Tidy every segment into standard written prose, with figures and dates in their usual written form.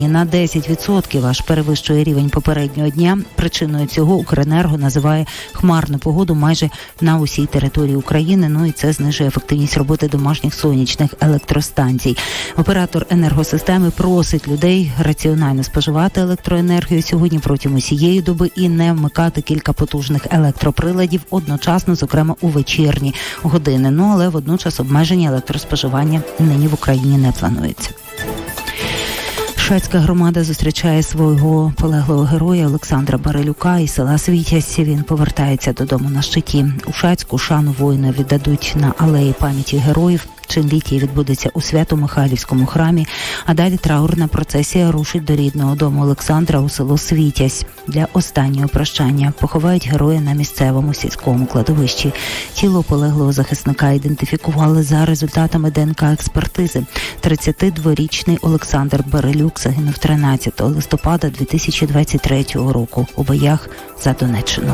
на 10%, аж перевищує рівень попереднього дня. Причиною цього Укренерго називає хмарну погоду майже на усій території України, і це знижує ефективність роботи домашніх сонячних електростанцій. Оператор енергосистеми просить людей раціонально споживати електроенергію сьогодні протягом усієї доби і не вмикати кілька потужних електроприладів одночасно, зокрема у вечірні години. Але водночас обмеження електроспоживання нині в Україні не планується. Шацька громада зустрічає свого полеглого героя Олександра Барилюка із села Світязь. Він повертається додому на щиті. У Шацьку шану воїна віддадуть на алеї пам'яті героїв. Чинліття відбудеться у Свято-Михайлівському храмі, а далі траурна процесія рушить до рідного дому Олександра у село Світязь. Для останнього прощання поховають героя на місцевому сільському кладовищі. Тіло полеглого захисника ідентифікували за результатами ДНК-експертизи. 32-річний Олександр Барилюк загинув 13 листопада 2023 року у боях за Донеччину.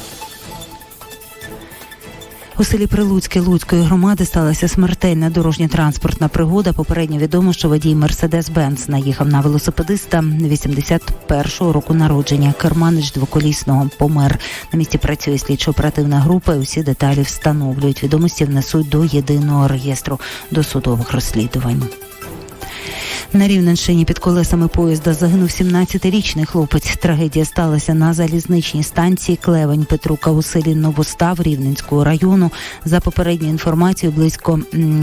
У селі Прилуцьке Луцької громади сталася смертельна дорожньо-транспортна пригода. Попередньо відомо, що водій Мерседес-Бенц наїхав на велосипедиста 81-го року народження. Керманич двоколісного помер. На місці працює слідчо-оперативна група і усі деталі встановлюють. Відомості внесуть до єдиного реєстру досудових розслідувань. На Рівненщині під колесами поїзда загинув 17-річний хлопець. Трагедія сталася на залізничній станції Клевень-Петрука у селі Новостав Рівненського району. За попередньою інформацією, близько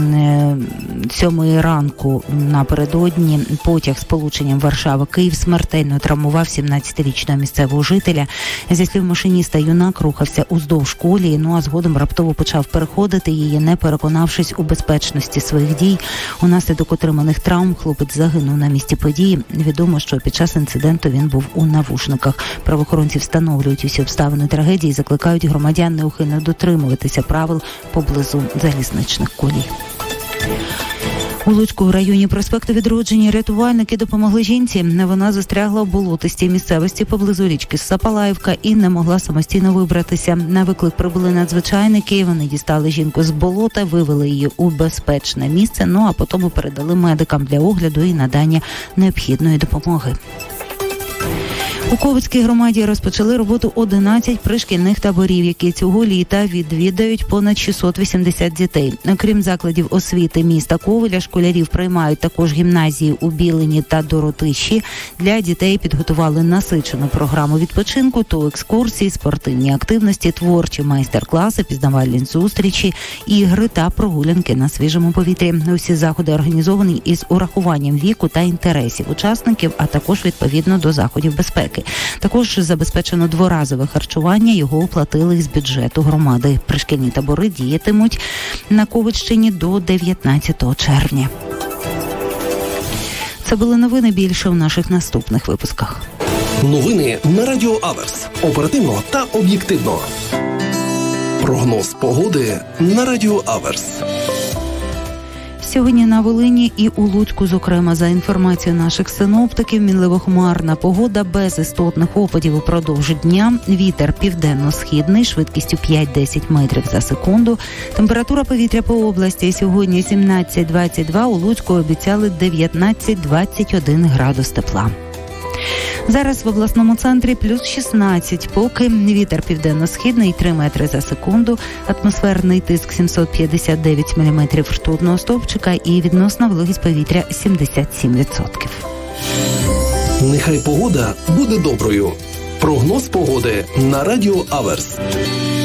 7 ранку напередодні потяг з полученням Варшава-Київ смертельно травмував 17-річного місцевого жителя. Зі слів машиніста, юнак рухався уздовж колії, а згодом раптово почав переходити її, не переконавшись у безпечності своїх дій. Унаслідок отриманих травм хлопець загинув на місці події. Відомо, що під час інциденту він був у навушниках. Правоохоронці встановлюють усі обставини трагедії і закликають громадян неухильно дотримуватися правил поблизу залізничних колій. У Луцькому районі проспекту Відродження рятувальники допомогли жінці. Вона застрягла в болотистій місцевості поблизу річки Сапалаївка і не могла самостійно вибратися. На виклик прибули надзвичайники. Вони дістали жінку з болота, вивели її у безпечне місце, а потім передали медикам для огляду і надання необхідної допомоги. У Ковицькій громаді розпочали роботу 11 пришкільних таборів, які цього літа відвідають понад 680 дітей. Окрім закладів освіти міста Ковеля, школярів приймають також гімназії у Білині та Доротищі. Для дітей підготували насичену програму відпочинку, то екскурсії, спортивні активності, творчі майстер-класи, пізнавальні зустрічі, ігри та прогулянки на свіжому повітрі. Усі заходи організовані із урахуванням віку та інтересів учасників, а також відповідно до заходів безпеки. Також забезпечено дворазове харчування, його оплатили із бюджету громади. Пришкільні табори діятимуть на Ковиччині до 19 червня. Це були новини, більше у наших наступних випусках. Новини на Радіо Аверс. Оперативно та об'єктивно. Прогноз погоди на Радіо Аверс. Сьогодні на Волині і у Луцьку, зокрема, за інформацією наших синоптиків, мінливо-хмарна погода без істотних опадів упродовж дня. Вітер південно-східний, швидкістю 5-10 метрів за секунду. Температура повітря по області сьогодні 17-22, у Луцьку обіцяли 19-21 градус тепла. Зараз в обласному центрі плюс 16, поки вітер південно-східний 3 метри за секунду, атмосферний тиск 759 міліметрів ртутного стовпчика і відносна вологість повітря 77%. Нехай погода буде доброю. Прогноз погоди на Радіо Аверс.